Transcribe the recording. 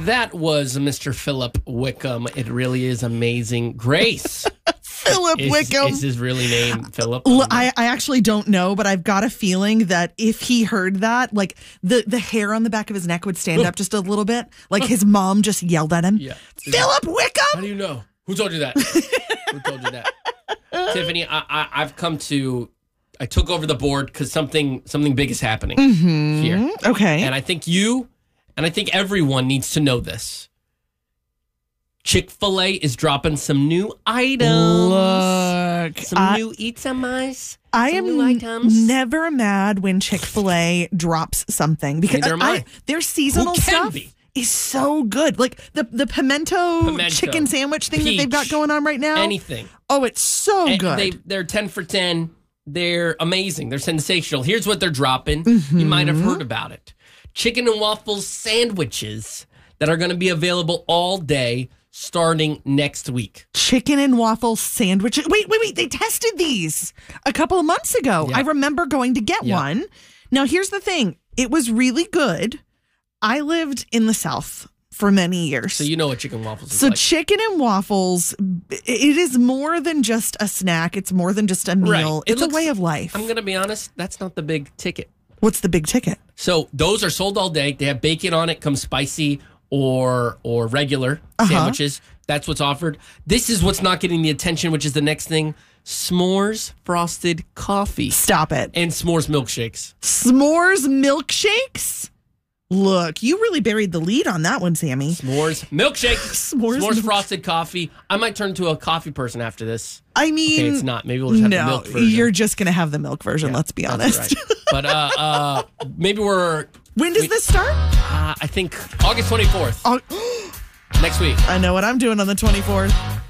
That was Mr. Philip Wickham. It really is amazing. Grace. Philip Wickham. Is his really name Philip? I actually don't know, but I've got a feeling that if he heard that, like the hair on the back of his neck would stand up just a little bit. Like his mom just yelled at him. Yeah. Philip Wickham! How do you know? Who told you that? Who told you that? Tiffany, I took over the board because something big is happening here. Okay. And I think everyone needs to know this. Chick-fil-A is dropping some new items. Look, Some new items. I some am new items. never mad when Chick-fil-A drops something because Neither am I. Their seasonal Who can stuff be? is so good. Like the pimento chicken sandwich thing that they've got peach, going on right now. Anything. Oh, it's so And good. They're 10 for 10. They're amazing. They're sensational. Here's what they're dropping. You might have heard about it. Chicken and waffles sandwiches that are going to be available all day starting next week. Chicken and waffle sandwiches. Wait. They tested these a couple of months ago. Yeah. I remember going to get one. Now, here's the thing. It was really good. I lived in the South for many years. So you know what chicken and waffles is So like. chicken and waffles, it is more than just a snack. It's more than just a meal. Right. It's a way of life. I'm going to be honest. That's not the big ticket. What's the big ticket? So those are sold all day. They have bacon on it, comes spicy or regular sandwiches. That's what's offered. This is what's not getting the attention, which is the next thing. S'mores frosted coffee. Stop it. And s'mores milkshakes. S'mores milkshakes? Look, you really buried the lead on that one, Sammy. S'mores milkshake. S'mores frosted coffee. I might turn to a coffee person after this. I mean, Okay, it's not. Maybe we'll just have the milk version. You're just going to have the milk version, let's be honest. Right. But maybe When does this start? I think August 24th. Next week. I know what I'm doing on the 24th.